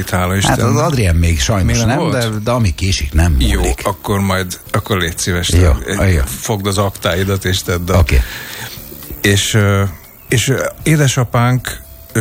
itt, hála Isten. Hát az Adrien még sajnos nem, de ami késik, nem múlik. Jó, akkor légy szíves, jó. Fogd az aktáidat és tedd a... Okay. És édesapánk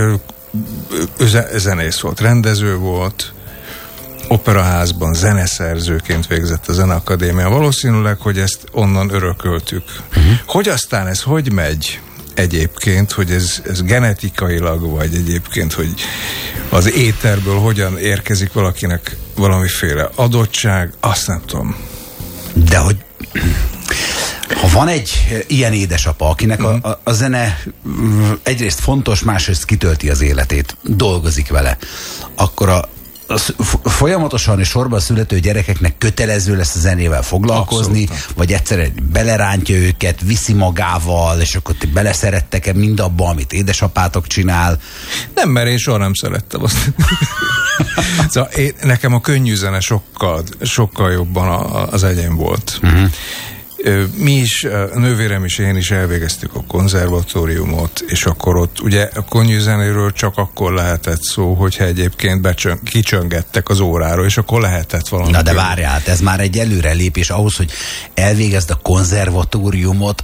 zenész volt, rendező volt, operaházban zeneszerzőként végzett a Zeneakadémián. Valószínűleg, hogy ezt onnan örököltük. Hogy aztán ez hogy megy egyébként, hogy ez genetikailag, vagy egyébként, hogy az éterből hogyan érkezik valakinek valamiféle adottság, azt nem tudom. De hogy ha van egy ilyen édesapa, akinek a zene egyrészt fontos, másrészt kitölti az életét, dolgozik vele, akkor folyamatosan és sorban születő gyerekeknek kötelező lesz a zenével foglalkozni, abszolút. Vagy egyszerűen belerántja őket, viszi magával, és akkor ti beleszerettek-e mindabba, amit édesapátok csinál? Nem, mert én soha nem szerettem azt. Szóval nekem a könnyű zene sokkal jobban az enyém volt. Mi is, nővérem is, én is elvégeztük a konzervatóriumot, és akkor ott ugye a könnyű zenéről csak akkor lehetett szó, hogyha egyébként kicsöngettek az óráról, és akkor lehetett valami. Na de várjál, ez már egy előrelépés ahhoz, hogy elvégezd a konzervatóriumot,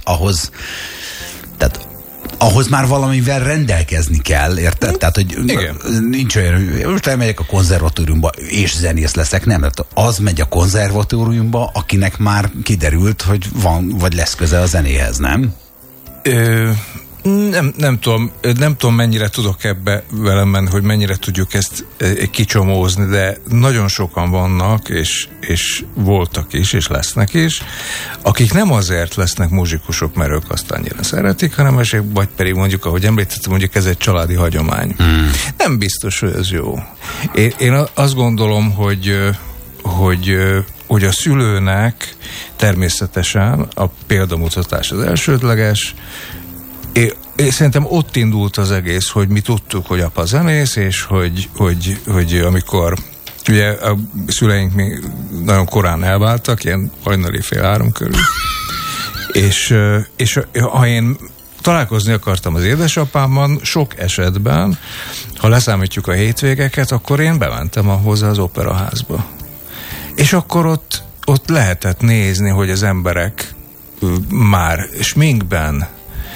ahhoz már valamivel rendelkezni kell, érted? Tehát, hogy nincs olyan, most elmegyek a konzervatóriumba, és zenész leszek, nem. Az megy a konzervatóriumba, akinek már kiderült, hogy van, vagy lesz köze a zenéhez, nem? Nem tudom, mennyire tudok ebbe velem menni, hogy mennyire tudjuk ezt kicsomózni, de nagyon sokan vannak, és voltak is, és lesznek is, akik nem azért lesznek muzsikusok, mert ők azt annyira szeretik, hanem vagy pedig mondjuk, ahogy említettem, mondjuk ez egy családi hagyomány. Nem biztos, hogy ez jó. Én azt gondolom, hogy a szülőnek természetesen a példamutatás az elsődleges. Én szerintem ott indult az egész, hogy mi tudtuk, hogy apa zenész, és hogy amikor ugye a szüleink még nagyon korán elváltak, ilyen hajnali 2:30 körül, és ha én találkozni akartam az édesapámmal, sok esetben, ha leszámítjuk a hétvégeket, akkor én bementem hozzá az operaházba. És akkor ott lehetett nézni, hogy az emberek már sminkben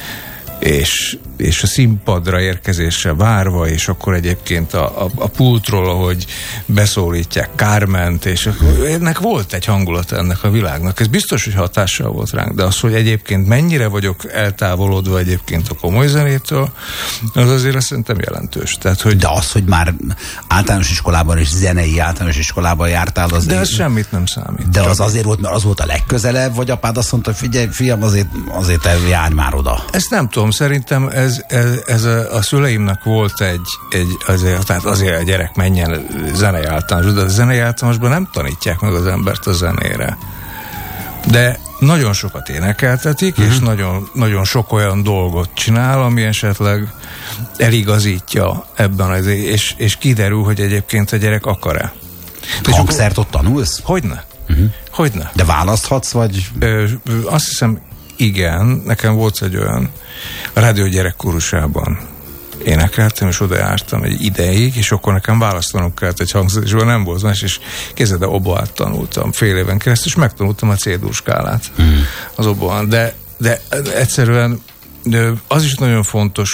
és a színpadra érkezésre várva, és akkor egyébként a pultról, ahogy beszólítják Kárment, és ennek volt egy hangulat ennek a világnak. Ez biztos, hogy hatással volt ránk, de az, hogy egyébként mennyire vagyok eltávolodva egyébként a komoly zenétől, az azért szerintem jelentős. Tehát, hogy de az, hogy már általános iskolában és zenei általános iskolában jártál, az... De ez semmit nem számít. De az azért volt, mert az volt a legközelebb, vagy apád azt mondta, figyelj, fiam, azért járj már oda. Ezt nem tudom, szerintem ez a szüleimnek volt tehát azért a gyerek menjen zenei általános, de a zenei általánosban nem tanítják meg az embert a zenére. De nagyon sokat énekeltetik, és nagyon, nagyon sok olyan dolgot csinál, ami esetleg eligazítja ebben, és kiderül, hogy egyébként a gyerek akar-e. Hangszert ott tanulsz? Hogyne. Hogyne. De választhatsz, vagy? Azt hiszem, igen, nekem volt egy olyan a rádió gyerekkorúsában énekeltem, és oda jártam egy ideig, és akkor nekem választanom kellett egy hangszert, és nem volt más, és kézzel, de oboát tanultam fél éven keresztül, és megtanultam a C-dur skálát az oboán. De egyszerűen az is nagyon fontos,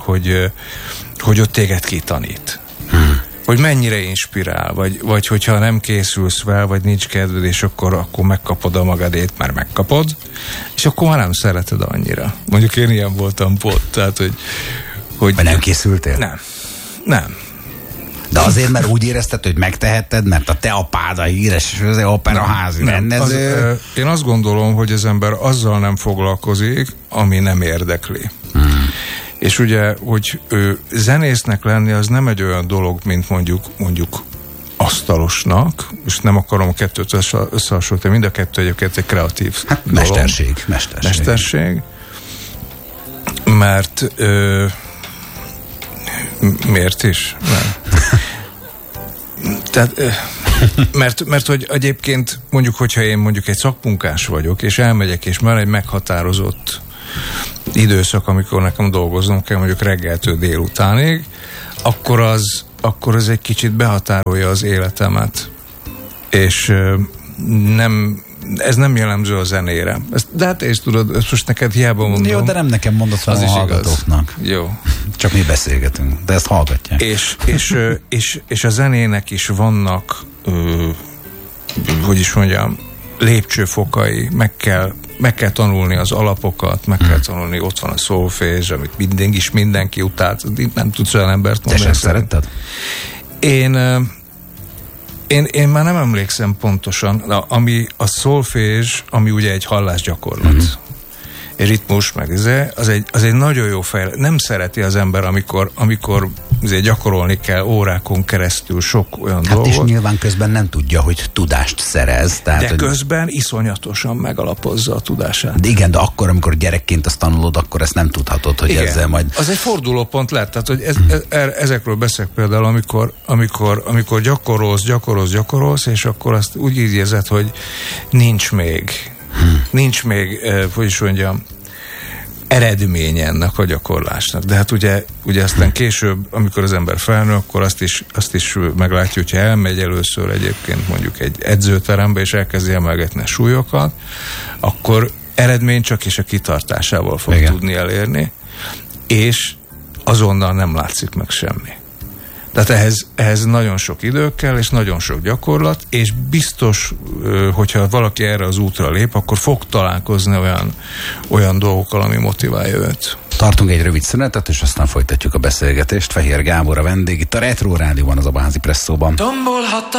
hogy ott téged kitanít. Hogy mennyire inspirál, vagy hogyha nem készülsz fel, vagy nincs kedved, és akkor megkapod a magadét, már megkapod, és akkor már nem szereted annyira. Mondjuk én ilyen voltam pont, tehát, hogy nem készültél? Nem. De azért, mert úgy érezted, hogy megtehetted, mert a te apád a híres operaházi rendező. Én azt gondolom, hogy az ember azzal nem foglalkozik, ami nem érdekli. És ugye, hogy zenésznek lenni, az nem egy olyan dolog, mint mondjuk asztalosnak, és nem akarom a kettőt összehasonlítani, mind a kettő egyébként egy kreatív dolog. Mesterség. Mert miért is? Nem. Tehát, mert hogy egyébként mondjuk, hogyha én egy szakmunkás vagyok, és elmegyek, és már egy meghatározott időszak, amikor nekem dolgoznom kell, mondjuk reggeltől délutánig, akkor az akkor ez egy kicsit behatárolja az életemet. És ez nem jellemző a zenére. De hát és tudod, ezt most neked hiába mondom. Jó, de nem nekem mondod, hanem a hallgatóknak. Jó. Csak mi beszélgetünk, de ezt hallgatják. És a zenének is vannak, hogy is mondjam, lépcsőfokai, meg kell tanulni az alapokat, meg kell tanulni, ott van a szolfézs, amit mindenki utált, nem tudsz olyan embert mondani. Te sem szeretted? Én már nem emlékszem pontosan, ami a szolfézs, ami ugye egy hallásgyakorlat. Egy ritmus, meg az egy nagyon jó fejlődés. Nem szereti az ember, amikor gyakorolni kell órákon keresztül sok olyan dolgot. És nyilván közben nem tudja, hogy tudást szerez. Tehát, de közben iszonyatosan megalapozza a tudását. De igen, de akkor, amikor gyerekként azt tanulod, akkor ezt nem tudhatod, hogy igen, ezzel majd... Az egy fordulópont lett. Tehát, hogy ezekről beszélek például, amikor gyakorolsz, és akkor azt úgy érzed, hogy nincs még, hogy is mondjam, eredmény ennek a gyakorlásnak. De hát ugye aztán később, amikor az ember felnő, akkor azt is meglátja, hogyha elmegy először egyébként mondjuk egy edzőterembe, és elkezdi emelgetni a súlyokat, akkor eredmény csak is a kitartásával fog tudni elérni, és azonnal nem látszik meg semmi. Tehát ehhez nagyon sok idő kell, és nagyon sok gyakorlat, és biztos, hogyha valaki erre az útra lép, akkor fog találkozni olyan dolgokkal, ami motiválja őt. Tartunk egy rövid szünetet, és aztán folytatjuk a beszélgetést. Fehér Gábor a vendég, itt a Retro Rádióban, az Abaházi Presszóban.